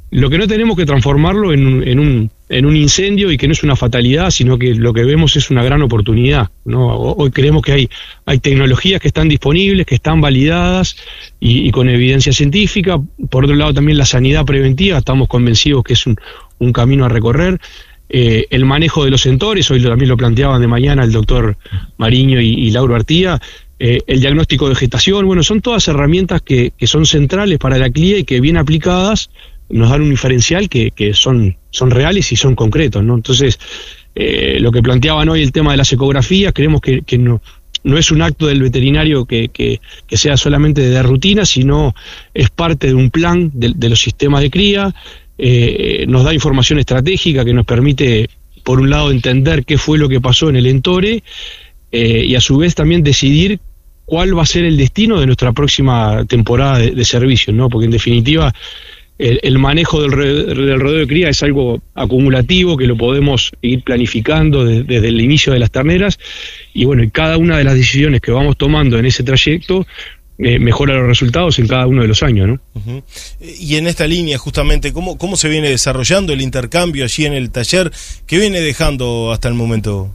lo que no tenemos que transformarlo en un incendio, y que no es una fatalidad, sino que lo que vemos es una gran oportunidad, ¿no? Hoy creemos que hay tecnologías que están disponibles, que están validadas y con evidencia científica. Por otro lado, también la sanidad preventiva, estamos convencidos que es un camino a recorrer. El manejo de los sensores, hoy también lo planteaban de mañana el doctor Mariño y Lauro Artía. El diagnóstico de gestación, bueno, son todas herramientas que son centrales para la CLIA y que bien aplicadas nos dan un diferencial que son reales y son concretos, ¿no? Entonces, lo que planteaban hoy, el tema de las ecografías, creemos que no es un acto del veterinario que sea solamente de rutina, sino es parte de un plan de los sistemas de cría. Nos da información estratégica que nos permite, por un lado, entender qué fue lo que pasó en el entore, y a su vez también decidir cuál va a ser el destino de nuestra próxima temporada de servicios, ¿no? Porque en definitiva el manejo del rodeo de cría es algo acumulativo que lo podemos ir planificando desde el inicio de las terneras, y bueno, y cada una de las decisiones que vamos tomando en ese trayecto mejora los resultados en cada uno de los años, ¿no? Uh-huh. Y en esta línea, justamente, ¿cómo se viene desarrollando el intercambio allí en el taller? ¿Qué viene dejando hasta el momento?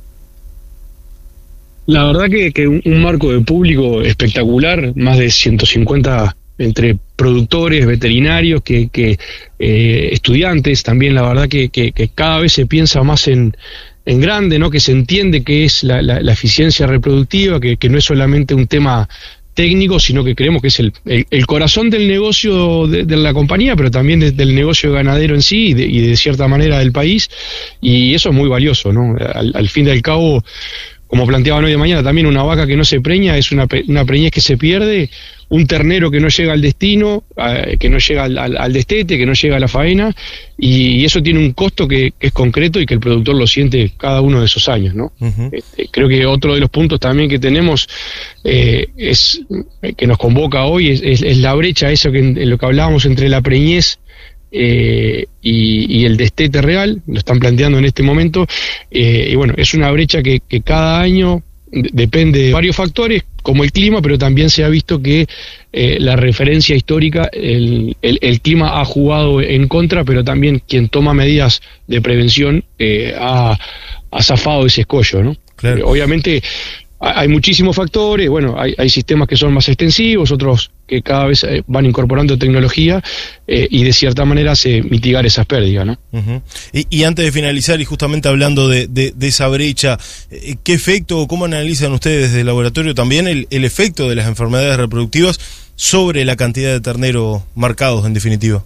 La verdad que un marco de público espectacular, más de 150 entre productores, veterinarios, que estudiantes también. La verdad que cada vez se piensa más en grande, ¿no? Que se entiende que es la eficiencia reproductiva, que no es solamente un tema técnico, sino que creemos que es el corazón del negocio de la compañía, pero también del negocio ganadero en sí y de cierta manera del país, y eso es muy valioso, ¿no? Al fin y al cabo, como planteaban hoy de mañana, también una vaca que no se preña es una preñez que se pierde, un ternero que no llega al destino, que no llega al destete, que no llega a la faena, y eso tiene un costo que es concreto y que el productor lo siente cada uno de esos años, ¿no? Uh-huh. Creo que otro de los puntos también que tenemos es que nos convoca hoy es la brecha, eso en lo que hablábamos entre la preñez y el destete real, lo están planteando en este momento, y bueno, es una brecha que cada año depende de varios factores, como el clima, pero también se ha visto que la referencia histórica, el clima ha jugado en contra, pero también quien toma medidas de prevención ha zafado ese escollo, ¿no? Claro. Obviamente hay muchísimos factores, bueno, hay sistemas que son más extensivos, otros que cada vez van incorporando tecnología y de cierta manera hace mitigar esas pérdidas, ¿no? Uh-huh. Y antes de finalizar, y justamente hablando de esa brecha, ¿qué efecto o cómo analizan ustedes desde el laboratorio también el efecto de las enfermedades reproductivas sobre la cantidad de terneros marcados, en definitiva?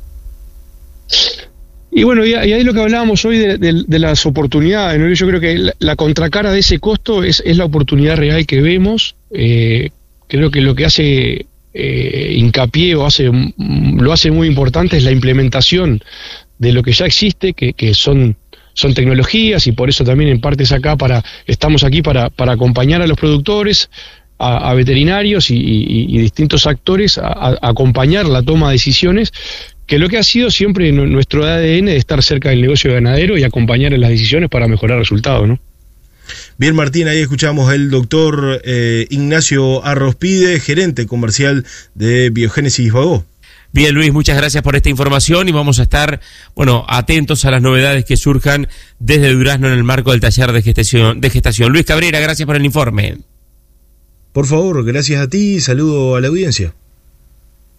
Y bueno, y ahí lo que hablábamos hoy de las oportunidades, ¿no? Yo creo que la contracara de ese costo es la oportunidad real que vemos. Creo que lo que hace hincapié o lo hace muy importante es la implementación de lo que ya existe, que son tecnologías, y por eso también en parte estamos aquí para acompañar a los productores, a veterinarios y distintos actores a acompañar la toma de decisiones, que lo que ha sido siempre nuestro ADN de estar cerca del negocio ganadero y acompañar en las decisiones para mejorar resultados, ¿no? Bien, Martín, ahí escuchamos al doctor Ignacio Arrospide, gerente comercial de Biogénesis Bagó. Bien, Luis, muchas gracias por esta información y vamos a estar, atentos a las novedades que surjan desde Durazno en el marco del taller de gestación. Luis Cabrera, gracias por el informe. Por favor, gracias a ti y saludo a la audiencia.